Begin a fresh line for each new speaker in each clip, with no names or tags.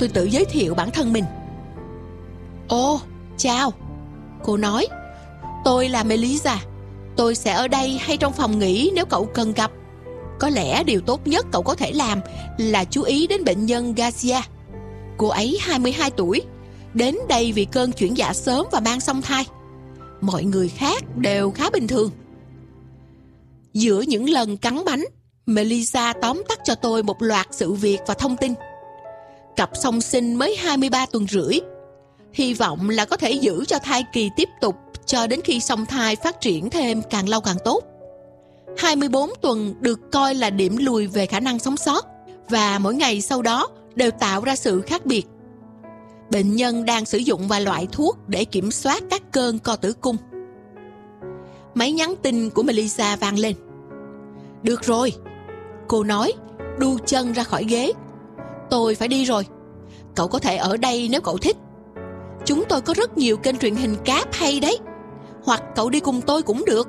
Tôi tự giới thiệu bản thân mình. Ồ, chào, cô nói. Tôi là Melissa. Tôi sẽ ở đây hay trong phòng nghỉ nếu cậu cần gặp. Có lẽ điều tốt nhất cậu có thể làm là chú ý đến bệnh nhân Garcia. Cô ấy 22 tuổi, đến đây vì cơn chuyển dạ sớm và mang song thai. Mọi người khác đều khá bình thường. Giữa những lần cắn bánh, Melissa tóm tắt cho tôi một loạt sự việc và thông tin. Cặp song sinh mới 23 tuần rưỡi. Hy vọng là có thể giữ cho thai kỳ tiếp tục cho đến khi song thai phát triển thêm càng lâu càng tốt. 24 tuần được coi là điểm lùi về khả năng sống sót, và mỗi ngày sau đó đều tạo ra sự khác biệt. Bệnh nhân đang sử dụng vài loại thuốc để kiểm soát các cơn co tử cung. Máy nhắn tin của Melissa vang lên. Được rồi, cô nói, đu chân ra khỏi ghế. Tôi phải đi rồi. Cậu có thể ở đây nếu cậu thích. Chúng tôi có rất nhiều kênh truyền hình cáp hay đấy. Hoặc cậu đi cùng tôi cũng được.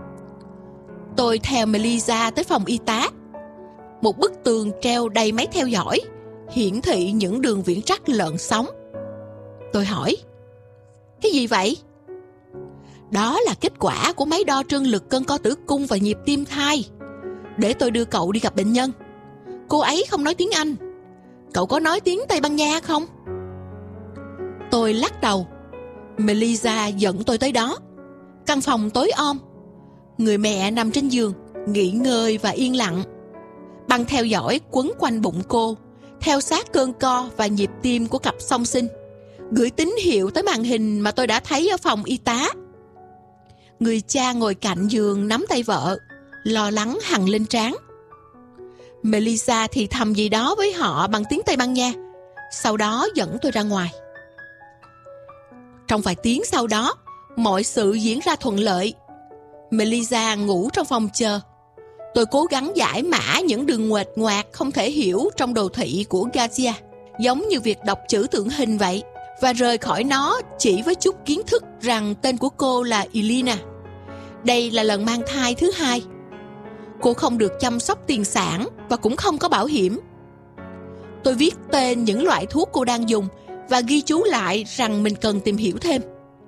Tôi theo Melissa tới phòng y tá. Một bức tường treo đầy máy theo dõi, hiển thị những đường viễn trắc lợn sóng. Tôi hỏi, cái gì vậy? Đó là kết quả của máy đo trương lực cơn co tử cung và nhịp tim thai. Để tôi đưa cậu đi gặp bệnh nhân. Cô ấy không nói tiếng Anh. Cậu có nói tiếng Tây Ban Nha không? Tôi lắc đầu. Melissa dẫn tôi tới đó. Căn phòng tối om. Người mẹ nằm trên giường, nghỉ ngơi và yên lặng. Băng theo dõi quấn quanh bụng cô, theo sát cơn co và nhịp tim của cặp song sinh, gửi tín hiệu tới màn hình mà tôi đã thấy ở phòng y tá. Người cha ngồi cạnh giường nắm tay vợ, lo lắng hằn lên trán. Melissa thì thầm gì đó với họ bằng tiếng Tây Ban Nha, sau đó dẫn tôi ra ngoài. Trong vài tiếng sau đó, mọi sự diễn ra thuận lợi. Melissa ngủ trong phòng chờ. Tôi cố gắng giải mã những đường nguệch ngoạc không thể hiểu trong đồ thị của Garcia, giống như việc đọc chữ tượng hình vậy, và rời khỏi nó chỉ với chút kiến thức rằng tên của cô là Elena. Đây là lần mang thai thứ 2. Cô không được chăm sóc tiền sản và cũng không có bảo hiểm. Tôi viết tên những loại thuốc cô đang dùng và ghi chú lại rằng mình cần tìm hiểu thêm.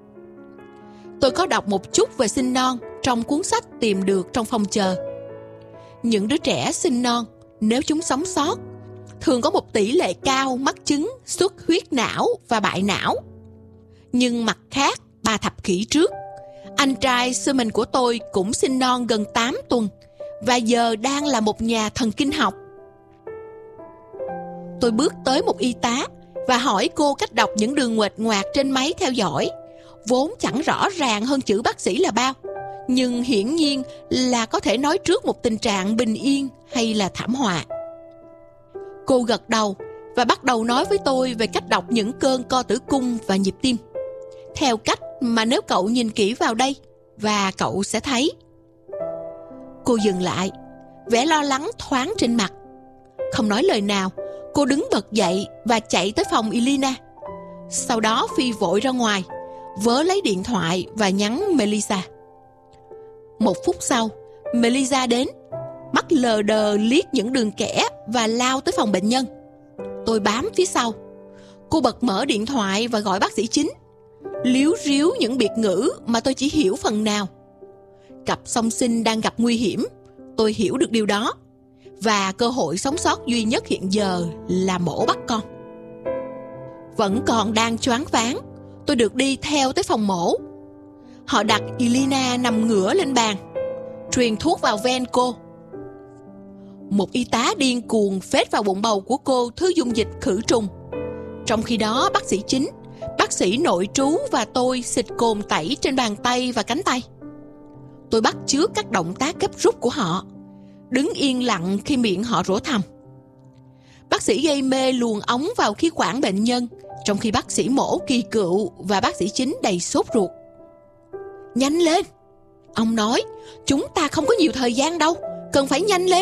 Tôi có đọc một chút về sinh non trong cuốn sách tìm được trong phòng chờ. Những đứa trẻ sinh non, nếu chúng sống sót, thường có một tỷ lệ cao mắc chứng xuất huyết não và bại não. Nhưng mặt khác, 3 thập kỷ trước, anh trai Simon của tôi cũng sinh non gần 8 tuần và giờ đang là một nhà thần kinh học. Tôi bước tới một y tá và hỏi cô cách đọc những đường nguệch ngoạc trên máy theo dõi, vốn chẳng rõ ràng hơn chữ bác sĩ là bao, nhưng hiển nhiên là có thể nói trước một tình trạng bình yên hay là thảm họa. Cô gật đầu và bắt đầu nói với tôi về cách đọc những cơn co tử cung và nhịp tim, theo cách mà nếu cậu nhìn kỹ vào đây và cậu sẽ thấy. Cô dừng lại, vẻ lo lắng thoáng trên mặt. Không nói lời nào, cô đứng bật dậy và chạy tới phòng Elena. Sau đó phi vội ra ngoài, vớ lấy điện thoại và nhắn Melissa. 1 phút sau, Melissa đến, mắt lờ đờ liếc những đường kẻ và lao tới phòng bệnh nhân. Tôi bám phía sau. Cô bật mở điện thoại và gọi bác sĩ chính, líu ríu những biệt ngữ mà tôi chỉ hiểu phần nào. Cặp song sinh đang gặp nguy hiểm, tôi hiểu được điều đó, và cơ hội sống sót duy nhất hiện giờ là mổ bắt con. Vẫn còn đang choáng váng, tôi được đi theo tới phòng mổ. Họ đặt Elena nằm ngửa lên bàn, truyền thuốc vào ven cô. Một y tá điên cuồng phết vào bụng bầu của cô thứ dung dịch khử trùng. Trong khi đó bác sĩ chính, bác sĩ nội trú và tôi xịt cồn tẩy trên bàn tay và cánh tay. Tôi bắt chước các động tác gấp rút của họ, đứng yên lặng khi miệng họ rủa thầm. Bác sĩ gây mê luồn ống vào khí quản bệnh nhân, trong khi bác sĩ mổ kỳ cựu và bác sĩ chính đầy sốt ruột. Nhanh lên, ông nói, chúng ta không có nhiều thời gian đâu, cần phải nhanh lên.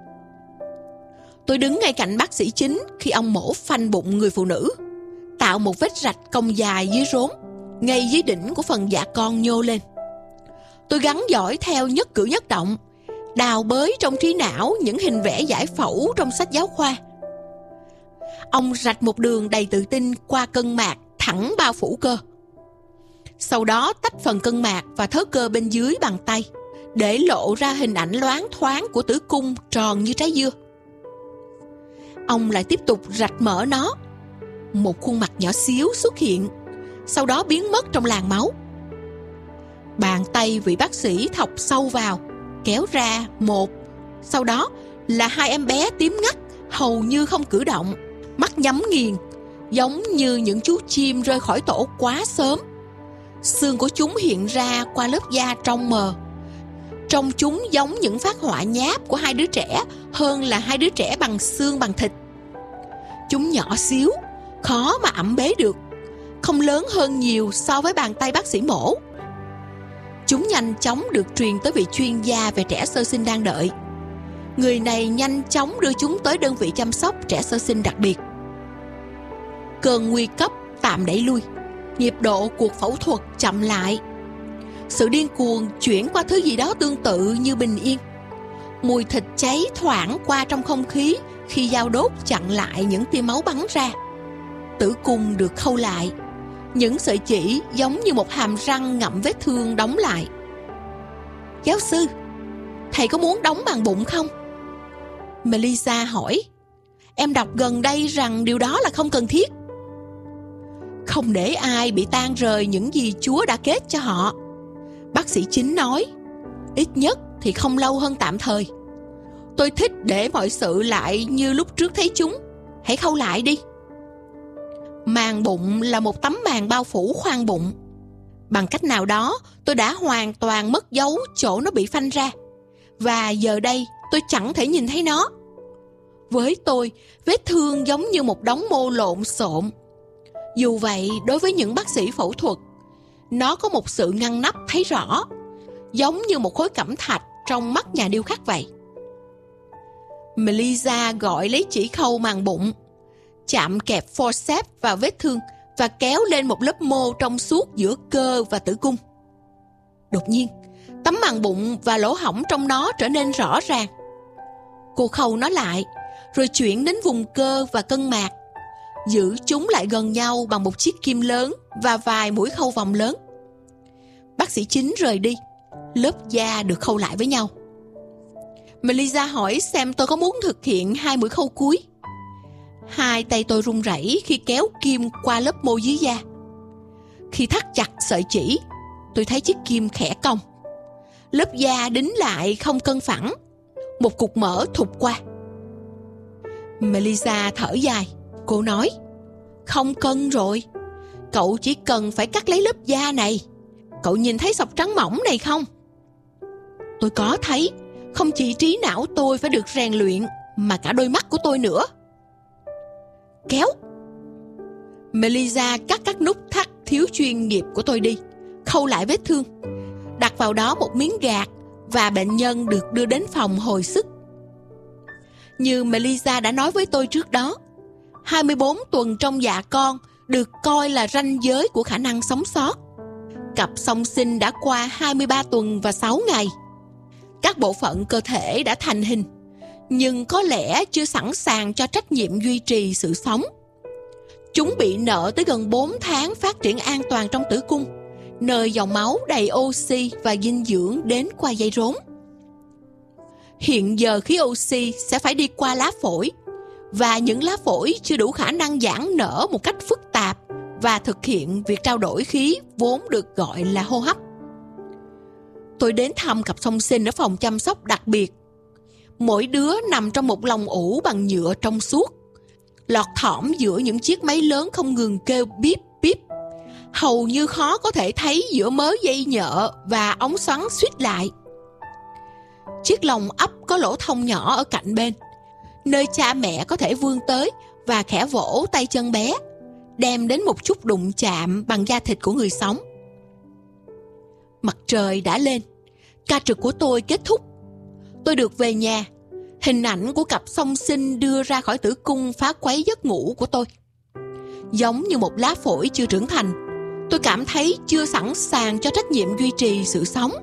Tôi đứng ngay cạnh bác sĩ chính khi ông mổ phanh bụng người phụ nữ, tạo một vết rạch cong dài dưới rốn, ngay dưới đỉnh của phần dạ con nhô lên. Tôi gắn dõi theo nhất cử nhất động, đào bới trong trí não những hình vẽ giải phẫu trong sách giáo khoa. Ông rạch một đường đầy tự tin qua cân mạc thẳng bao phủ cơ. Sau đó tách phần cân mạc và thớ cơ bên dưới bằng tay, để lộ ra hình ảnh loáng thoáng của tử cung tròn như trái dưa. Ông lại tiếp tục rạch mở nó. Một khuôn mặt nhỏ xíu xuất hiện, sau đó biến mất trong làn máu. Bàn tay vị bác sĩ thọc sâu vào, kéo ra một, sau đó là hai em bé tím ngắt, hầu như không cử động, mắt nhắm nghiền, giống như những chú chim rơi khỏi tổ quá sớm. Xương của chúng hiện ra qua lớp da trong mờ. Trông chúng giống những phác họa nháp của hai đứa trẻ hơn là hai đứa trẻ bằng xương bằng thịt. Chúng nhỏ xíu, khó mà ẵm bế được, không lớn hơn nhiều so với bàn tay bác sĩ mổ. Chúng nhanh chóng được truyền tới vị chuyên gia về trẻ sơ sinh đang đợi. Người này nhanh chóng đưa chúng tới đơn vị chăm sóc trẻ sơ sinh đặc biệt. Cơn nguy cấp tạm đẩy lui, nhịp độ cuộc phẫu thuật chậm lại. Sự điên cuồng chuyển qua thứ gì đó tương tự như bình yên. Mùi thịt cháy thoảng qua trong không khí khi dao đốt chặn lại những tia máu bắn ra. Tử cung được khâu lại, những sợi chỉ giống như một hàm răng ngậm vết thương đóng lại. Giáo sư, thầy có muốn đóng màng bụng không? Melissa hỏi. Em đọc gần đây rằng điều đó là không cần thiết. Không để ai bị tan rời những gì Chúa đã kết cho họ, bác sĩ chính nói. Ít nhất thì không lâu hơn tạm thời. Tôi thích để mọi sự lại như lúc trước thấy chúng. Hãy khâu lại đi. Màng bụng là một tấm màng bao phủ khoang bụng. Bằng cách nào đó, tôi đã hoàn toàn mất dấu chỗ nó bị phanh ra, và giờ đây tôi chẳng thể nhìn thấy nó. Với tôi, vết thương giống như một đống mô lộn xộn. Dù vậy, đối với những bác sĩ phẫu thuật, nó có một sự ngăn nắp thấy rõ, giống như một khối cẩm thạch trong mắt nhà điêu khắc vậy. Melissa gọi lấy chỉ khâu màng bụng, chạm kẹp forceps vào vết thương và kéo lên một lớp mô trong suốt giữa cơ và tử cung. Đột nhiên, tấm màng bụng và lỗ hổng trong nó trở nên rõ ràng. Cô khâu nó lại, rồi chuyển đến vùng cơ và cân mạc, giữ chúng lại gần nhau bằng một chiếc kim lớn và vài mũi khâu vòng lớn. Bác sĩ chính rời đi, lớp da được khâu lại với nhau. Melissa hỏi xem tôi có muốn thực hiện 2 mũi khâu cuối. Hai tay tôi run rẩy khi kéo kim qua lớp mô dưới da. Khi thắt chặt sợi chỉ, tôi thấy chiếc kim khẽ cong. Lớp da đính lại không cân phẳng. Một cục mỡ thụt qua. Melissa thở dài. Cô nói, không cân rồi. Cậu chỉ cần phải cắt lấy lớp da này. Cậu nhìn thấy sọc trắng mỏng này không? Tôi có thấy. Không chỉ trí não tôi phải được rèn luyện, mà cả đôi mắt của tôi nữa. Kéo. Melissa cắt các nút thắt thiếu chuyên nghiệp của tôi đi, khâu lại vết thương, đặt vào đó một miếng gạc, và bệnh nhân được đưa đến phòng hồi sức. Như Melissa đã nói với tôi trước đó, 24 tuần trong dạ con được coi là ranh giới của khả năng sống sót. Cặp song sinh đã qua 23 tuần và 6 ngày. Các bộ phận cơ thể đã thành hình, nhưng có lẽ chưa sẵn sàng cho trách nhiệm duy trì sự sống. Chúng bị nợ tới gần 4 tháng phát triển an toàn trong tử cung, nơi dòng máu đầy oxy và dinh dưỡng đến qua dây rốn. Hiện giờ khí oxy sẽ phải đi qua lá phổi, và những lá phổi chưa đủ khả năng giãn nở một cách phức tạp và thực hiện việc trao đổi khí vốn được gọi là hô hấp. Tôi đến thăm cặp song sinh ở phòng chăm sóc đặc biệt. Mỗi đứa nằm trong một lồng ủ bằng nhựa trong suốt, lọt thỏm giữa những chiếc máy lớn không ngừng kêu bíp bíp, hầu như khó có thể thấy giữa mớ dây nhợ và ống xoắn suýt lại. Chiếc lồng ấp có lỗ thông nhỏ ở cạnh bên, nơi cha mẹ có thể vươn tới và khẽ vỗ tay chân bé, đem đến một chút đụng chạm bằng da thịt của người sống. Mặt trời đã lên, ca trực của tôi kết thúc. Tôi được về nhà. Hình ảnh của cặp song sinh đưa ra khỏi tử cung phá quấy giấc ngủ của tôi. Giống như một lá phổi chưa trưởng thành, tôi cảm thấy chưa sẵn sàng cho trách nhiệm duy trì sự sống.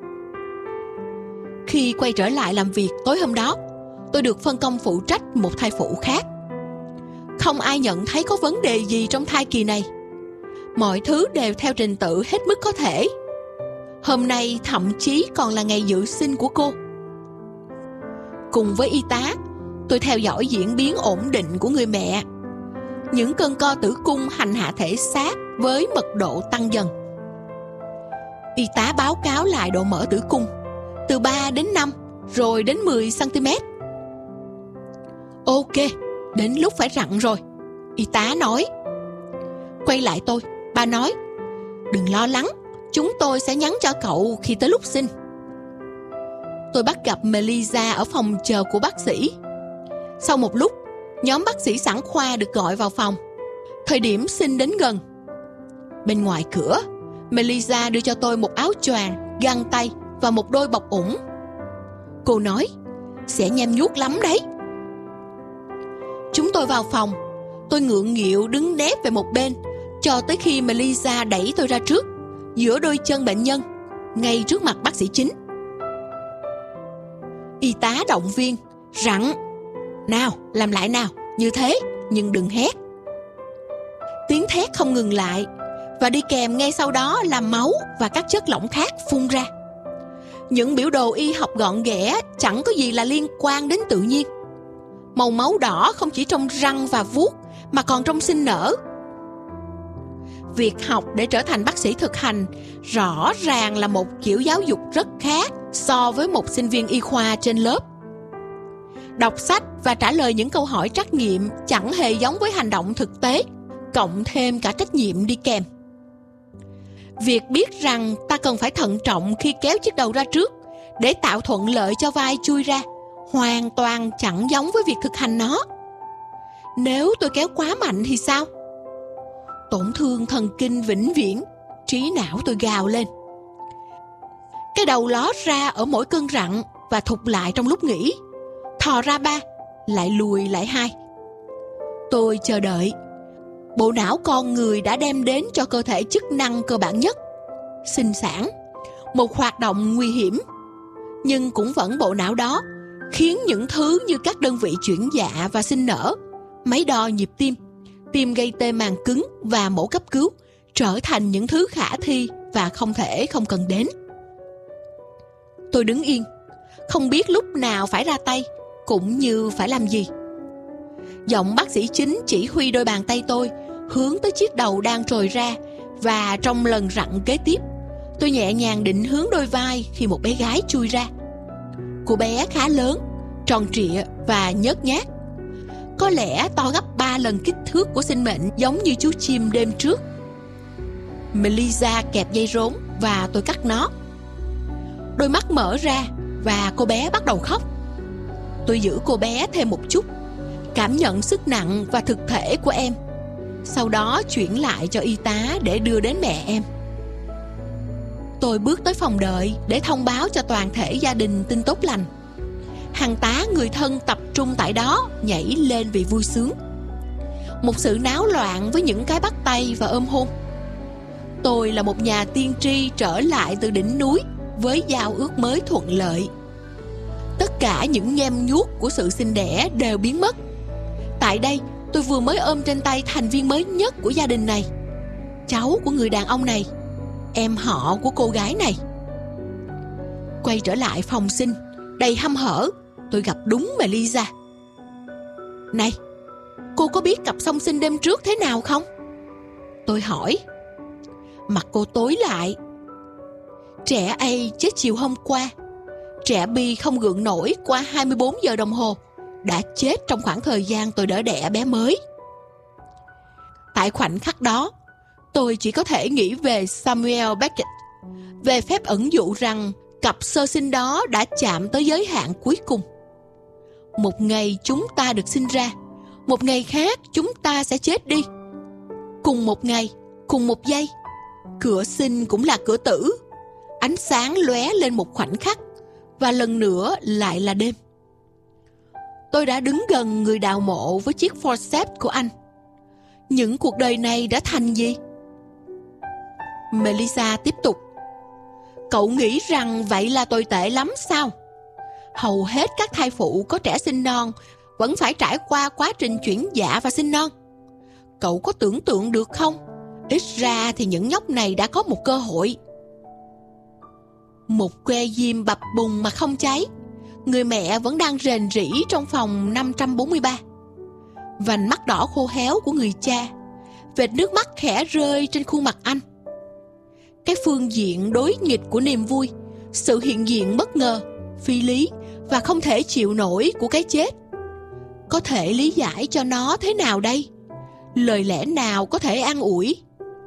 Khi quay trở lại làm việc tối hôm đó, tôi được phân công phụ trách một thai phụ khác. Không ai nhận thấy có vấn đề gì trong thai kỳ này. Mọi thứ đều theo trình tự hết mức có thể. Hôm nay thậm chí còn là ngày dự sinh của cô. Cùng với y tá, tôi theo dõi diễn biến ổn định của người mẹ. Những cơn co tử cung hành hạ thể xác với mật độ tăng dần. Y tá báo cáo lại độ mở tử cung từ 3 đến 5, rồi đến 10 cm. Ok, đến lúc phải rặn rồi, y tá nói. Quay lại tôi, bà nói, đừng lo lắng, chúng tôi sẽ nhắn cho cậu khi tới lúc sinh. Tôi bắt gặp Melissa ở phòng chờ của bác sĩ. Sau một lúc, nhóm bác sĩ sản khoa được gọi vào phòng. Thời điểm sinh đến gần. Bên ngoài cửa, Melissa đưa cho tôi một áo choàng, găng tay và một đôi bọc ủng. Cô nói, sẽ nhem nhuốc lắm đấy. Chúng tôi vào phòng. Tôi ngượng nghịu đứng nép về một bên cho tới khi Melissa đẩy tôi ra trước, giữa đôi chân bệnh nhân, ngay trước mặt bác sĩ chính. Y tá động viên, rặn. Nào, làm lại nào, như thế, nhưng đừng hét. Tiếng thét không ngừng lại, và đi kèm ngay sau đó là máu và các chất lỏng khác phun ra. Những biểu đồ y học gọn ghẽ, chẳng có gì là liên quan đến tự nhiên. Màu máu đỏ không chỉ trong răng và vuốt, mà còn trong sinh nở. Việc học để trở thành bác sĩ thực hành rõ ràng là một kiểu giáo dục rất khác so với một sinh viên y khoa trên lớp. Đọc sách và trả lời những câu hỏi trắc nghiệm chẳng hề giống với hành động thực tế, cộng thêm cả trách nhiệm đi kèm. Việc biết rằng ta cần phải thận trọng khi kéo chiếc đầu ra trước để tạo thuận lợi cho vai chui ra hoàn toàn chẳng giống với việc thực hành nó. Nếu tôi kéo quá mạnh thì sao? Tổn thương thần kinh vĩnh viễn, trí não tôi gào lên. Cái đầu ló ra ở mỗi cơn rặn và thụt lại trong lúc nghỉ. Thò ra 3, lại lùi lại 2. Tôi chờ đợi. Bộ não con người đã đem đến cho cơ thể chức năng cơ bản nhất, sinh sản, một hoạt động nguy hiểm. Nhưng cũng vẫn bộ não đó khiến những thứ như các đơn vị chuyển dạ và sinh nở, máy đo nhịp tim, tim gây tê màng cứng và mổ cấp cứu trở thành những thứ khả thi và không thể không cần đến. Tôi đứng yên, không biết lúc nào phải ra tay cũng như phải làm gì. Giọng bác sĩ chính chỉ huy đôi bàn tay tôi hướng tới chiếc đầu đang trồi ra, và trong lần rặn kế tiếp, tôi nhẹ nhàng định hướng đôi vai khi một bé gái chui ra. Cô bé khá lớn, tròn trịa và nhớt nhát, có lẽ to gấp 3 lần kích thước của sinh mệnh, giống như chú chim đêm trước. Melissa kẹp dây rốn và tôi cắt nó. Đôi mắt mở ra và cô bé bắt đầu khóc. Tôi giữ cô bé thêm một chút, cảm nhận sức nặng và thực thể của em. Sau đó chuyển lại cho y tá để đưa đến mẹ em. Tôi bước tới phòng đợi để thông báo cho toàn thể gia đình tin tốt lành. Hàng tá người thân tập trung tại đó nhảy lên vì vui sướng. Một sự náo loạn với những cái bắt tay và ôm hôn. Tôi là một nhà tiên tri trở lại từ đỉnh núi với giao ước mới thuận lợi. Tất cả những nhem nhuốc của sự sinh đẻ đều biến mất. Tại đây, tôi vừa mới ôm trên tay thành viên mới nhất của gia đình này, cháu của người đàn ông này, em họ của cô gái này. Quay trở lại phòng sinh, đầy hăm hở, tôi gặp đúng Melissa. Này, cô có biết cặp song sinh đêm trước thế nào không? Tôi hỏi. Mặt cô tối lại. Trẻ A chết chiều hôm qua. Trẻ B không gượng nổi qua 24 giờ đồng hồ, đã chết trong khoảng thời gian tôi đỡ đẻ bé mới. Tại khoảnh khắc đó, tôi chỉ có thể nghĩ về Samuel Beckett, về phép ẩn dụ rằng cặp sơ sinh đó đã chạm tới giới hạn cuối cùng. Một ngày chúng ta được sinh ra, một ngày khác chúng ta sẽ chết đi. Cùng một ngày, cùng một giây, cửa sinh cũng là cửa tử. Ánh sáng lóe lên một khoảnh khắc, và lần nữa lại là đêm. Tôi đã đứng gần người đào mộ với chiếc forceps của anh. Những cuộc đời này đã thành gì? Melissa tiếp tục. Cậu nghĩ rằng vậy là tồi tệ lắm sao? Hầu hết các thai phụ có trẻ sinh non vẫn phải trải qua quá trình chuyển dạ và sinh non. Cậu có tưởng tượng được không? Ít ra thì những nhóc này đã có một cơ hội. Một que diêm bập bùng mà không cháy. Người mẹ vẫn đang rền rĩ trong phòng 543. Vành mắt đỏ khô héo của người cha, vệt nước mắt khẽ rơi trên khuôn mặt anh. Cái phương diện đối nghịch của niềm vui, sự hiện diện bất ngờ, phi lý và không thể chịu nổi của cái chết. Có thể lý giải cho nó thế nào đây? Lời lẽ nào có thể an ủi?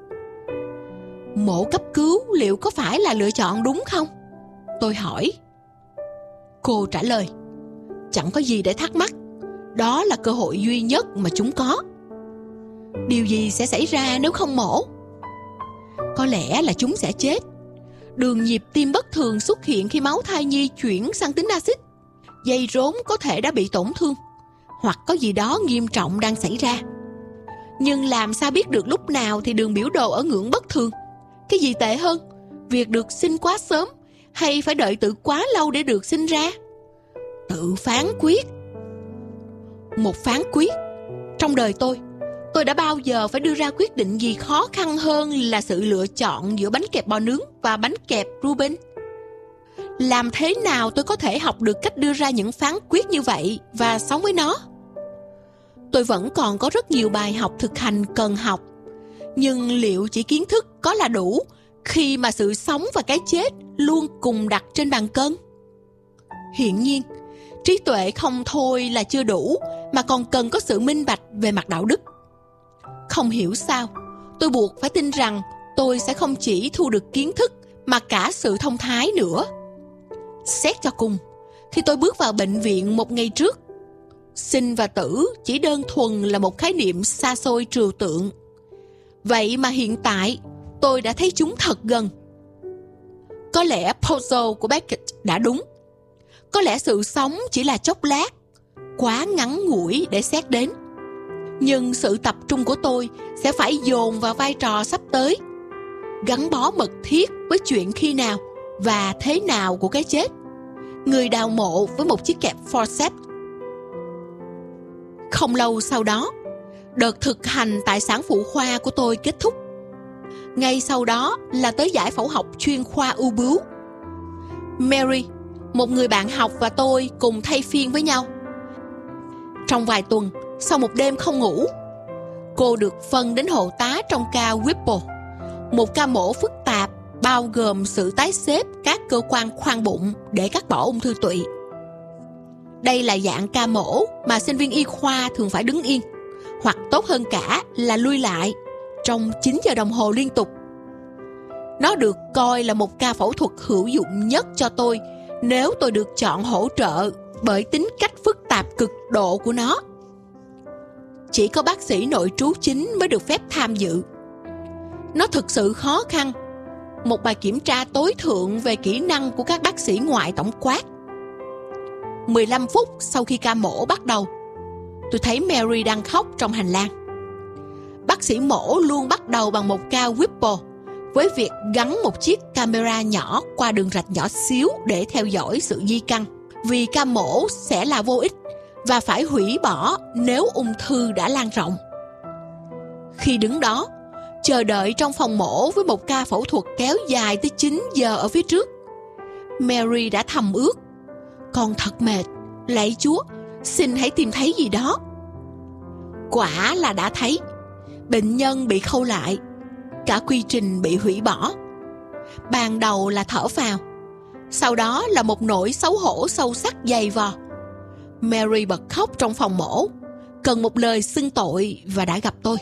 Mổ cấp cứu liệu có phải là lựa chọn đúng không? Tôi hỏi. Cô trả lời, chẳng có gì để thắc mắc. Đó là cơ hội duy nhất mà chúng có. Điều gì sẽ xảy ra nếu không mổ? Có lẽ là chúng sẽ chết. Đường nhịp tim bất thường xuất hiện khi máu thai nhi chuyển sang tính axit. Dây rốn có thể đã bị tổn thương, hoặc có gì đó nghiêm trọng đang xảy ra. Nhưng làm sao biết được lúc nào thì đường biểu đồ ở ngưỡng bất thường? Cái gì tệ hơn, việc được sinh quá sớm hay phải đợi tự quá lâu để được sinh ra? Tự phán quyết. Một phán quyết. Trong đời tôi đã bao giờ phải đưa ra quyết định gì khó khăn hơn là sự lựa chọn giữa bánh kẹp bò nướng và bánh kẹp Reuben? Làm thế nào tôi có thể học được cách đưa ra những phán quyết như vậy và sống với nó? Tôi vẫn còn có rất nhiều bài học thực hành cần học. Nhưng liệu chỉ kiến thức có là đủ khi mà sự sống và cái chết luôn cùng đặt trên bàn cân? Hiển nhiên, trí tuệ không thôi là chưa đủ, mà còn cần có sự minh bạch về mặt đạo đức. Không hiểu sao, tôi buộc phải tin rằng tôi sẽ không chỉ thu được kiến thức mà cả sự thông thái nữa. Xét cho cùng, khi tôi bước vào bệnh viện một ngày trước, sinh và tử chỉ đơn thuần là một khái niệm xa xôi trừu tượng. Vậy mà hiện tại, tôi đã thấy chúng thật gần. Có lẽ puzzle của Beckett đã đúng. Có lẽ sự sống chỉ là chốc lát, quá ngắn ngủi để xét đến. Nhưng sự tập trung của tôi sẽ phải dồn vào vai trò sắp tới, gắn bó mật thiết với chuyện khi nào và thế nào của cái chết. Người đào mộ với một chiếc kẹp forceps. Không lâu sau đó, đợt thực hành tại sản phụ khoa của tôi kết thúc. Ngay sau đó là tới giải phẫu học chuyên khoa ưu bướu. Mary, một người bạn học và tôi cùng thay phiên với nhau. Trong vài tuần, sau một đêm không ngủ, cô được phân đến hộ tá trong ca Whipple, một ca mổ phức tạp bao gồm sự tái xếp các cơ quan khoang bụng để cắt bỏ ung thư tụy. Đây là dạng ca mổ mà sinh viên y khoa thường phải đứng yên, hoặc tốt hơn cả là lui lại trong 9 giờ đồng hồ liên tục. Nó được coi là một ca phẫu thuật hữu dụng nhất cho tôi nếu tôi được chọn hỗ trợ bởi tính cách phức tạp cực độ của nó. Chỉ có bác sĩ nội trú chính mới được phép tham dự. Nó thực sự khó khăn, một bài kiểm tra tối thượng về kỹ năng của các bác sĩ ngoại tổng quát. 15 phút sau khi ca mổ bắt đầu, tôi thấy Mary đang khóc trong hành lang. Bác sĩ mổ luôn bắt đầu bằng một ca Whipple, với việc gắn một chiếc camera nhỏ qua đường rạch nhỏ xíu để theo dõi sự di căn, vì ca mổ sẽ là vô ích và phải hủy bỏ nếu ung thư đã lan rộng. Khi đứng đó, chờ đợi trong phòng mổ với một ca phẫu thuật kéo dài tới 9 giờ ở phía trước, Mary đã thầm ước: con thật mệt, lạy Chúa, xin hãy tìm thấy gì đó. Quả là đã thấy. Bệnh nhân bị khâu lại, cả quy trình bị hủy bỏ. Ban đầu là thở phào, sau đó là một nỗi xấu hổ sâu sắc dày vò. Mary bật khóc trong phòng mổ, cần một lời xưng tội và đã gặp tôi.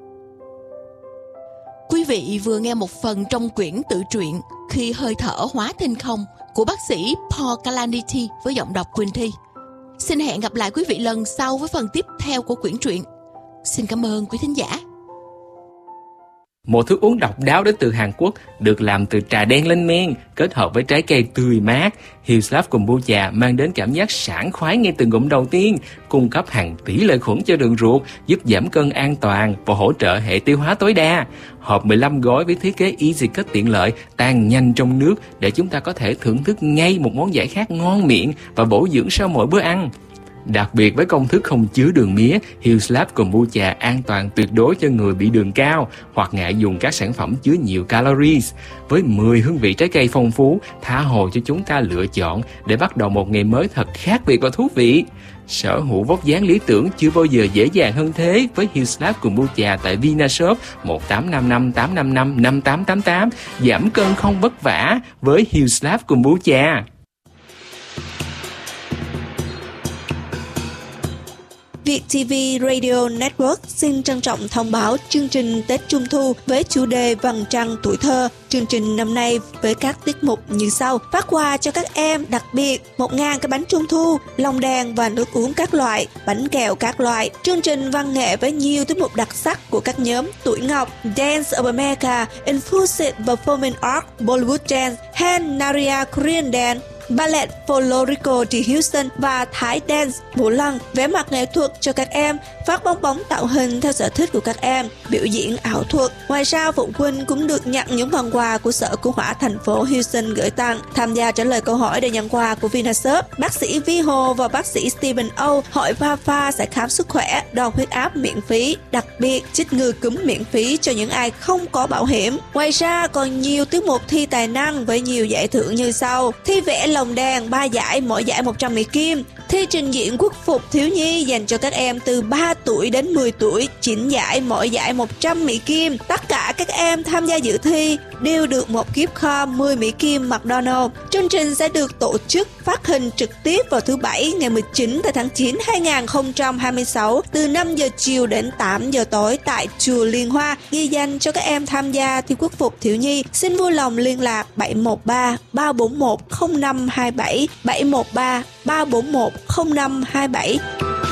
Quý vị vừa nghe một phần trong quyển tự truyện Khi hơi thở hóa thinh không của bác sĩ Paul Kalanithi với giọng đọc Quỳnh Thi. Xin hẹn gặp lại quý vị lần sau với phần tiếp theo của quyển truyện. Xin cảm ơn quý thính giả.
Một thức uống độc đáo đến từ Hàn Quốc được làm từ trà đen lên men kết hợp với trái cây tươi mát. Hillslab Kombucha mang đến cảm giác sảng khoái ngay từ ngụm đầu tiên, cung cấp hàng tỷ lợi khuẩn cho đường ruột, giúp giảm cân an toàn và hỗ trợ hệ tiêu hóa tối đa. Hộp 15 gói với thiết kế easy cut tiện lợi, tan nhanh trong nước để chúng ta có thể thưởng thức ngay một món giải khát ngon miệng và bổ dưỡng sau mỗi bữa ăn. Đặc biệt với công thức không chứa đường mía, Hills Lab Kombucha an toàn tuyệt đối cho người bị đường cao hoặc ngại dùng các sản phẩm chứa nhiều calories. Với 10 hương vị trái cây phong phú, tha hồ cho chúng ta lựa chọn để bắt đầu một ngày mới thật khác biệt và thú vị. Sở hữu vóc dáng lý tưởng chưa bao giờ dễ dàng hơn thế với Hills Lab Kombucha tại Vinashop 1855 855 5888. Giảm cân không vất vả với Hills Lab Kombucha.
VietTV Radio Network xin trân trọng thông báo chương trình Tết Trung Thu với chủ đề Vầng Trăng Tuổi Thơ. Chương trình năm nay với các tiết mục như sau: phát quà cho các em đặc biệt 1.000 cái bánh Trung Thu, lồng đèn và nước uống các loại, bánh kẹo các loại. Chương trình văn nghệ với nhiều tiết mục đặc sắc của các nhóm Tuổi Ngọc, Dance of America, Infused Performing Art, Bollywood Dance, Han Naria Korean Dance, Ballet Folklorico The Houston và Thái Dance Vũ Lân. Vẽ mặt nghệ thuật cho các em, phát bong bóng tạo hình theo sở thích của các em, biểu diễn ảo thuật. Ngoài ra, phụ huynh cũng được nhận những phần quà của Sở Cứu hỏa thành phố Houston gửi tặng. Tham gia trả lời câu hỏi để nhận quà của Vinashop, bác sĩ Vi Hồ và bác sĩ Stephen O hội Pha sẽ khám sức khỏe, đo huyết áp miễn phí, đặc biệt chích ngừa cúm miễn phí cho những ai không có bảo hiểm. Ngoài ra còn nhiều tiết mục thi tài năng với nhiều giải thưởng như sau: thi vẽ lồng đèn 3 giải, mỗi giải 100 Mỹ Kim; thi trình diễn quốc phục thiếu nhi dành cho các em từ 3 tuổi đến 10 tuổi, 9 giải, mỗi giải 100 Mỹ Kim. Tất cả các em tham gia dự thi đều được một gift card 10 Mỹ Kim McDonald's. Chương trình sẽ được tổ chức phát hình trực tiếp vào thứ Bảy ngày 19 tháng 9 2026 từ 5 giờ chiều đến 8 giờ tối tại Chùa Liên Hoa, ghi danh cho các em tham gia thi quốc phục thiếu nhi. Xin vui lòng liên lạc 713 341 0527 713 341 0527.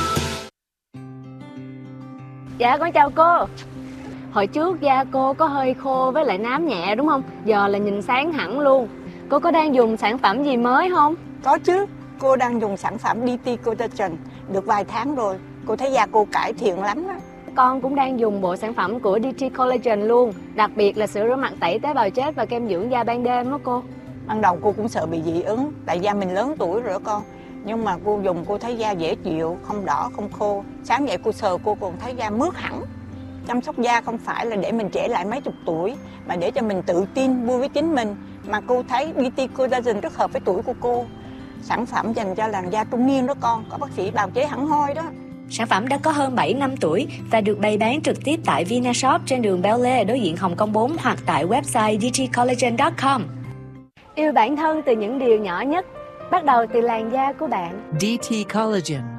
Dạ con chào cô. Hồi trước da cô có hơi khô với lại nám nhẹ đúng không? Giờ là nhìn sáng hẳn luôn. Cô có đang dùng sản phẩm gì mới không?
Có chứ, cô đang dùng sản phẩm DT Collagen được vài tháng rồi. Cô thấy da cô cải thiện lắm đó.
Con cũng đang dùng bộ sản phẩm của DT Collagen luôn. Đặc biệt là sữa rửa mặt tẩy tế bào chết và kem dưỡng da ban đêm đó cô.
Ban đầu cô cũng sợ bị dị ứng, tại da mình lớn tuổi rồi đó con. Nhưng mà cô dùng cô thấy da dễ chịu, không đỏ, không khô. Sáng dậy cô sờ cô còn thấy da mướt hẳn. Chăm sóc da không phải là để mình trẻ lại mấy chục tuổi, mà để cho mình tự tin vui với chính mình. Mà cô thấy DT Collagen rất hợp với tuổi của cô. Sản phẩm dành cho làn da trung niên đó con, có bác sĩ bào chế hẳn hoi đó.
Sản phẩm đã có hơn 7 năm tuổi và được bày bán trực tiếp tại Vinashop trên đường Bel Air đối diện Hồng Kông 4 hoặc tại website dtcollagen.com.
Yêu bản thân từ những điều nhỏ nhất, bắt đầu từ làn da của bạn.
DT Collagen.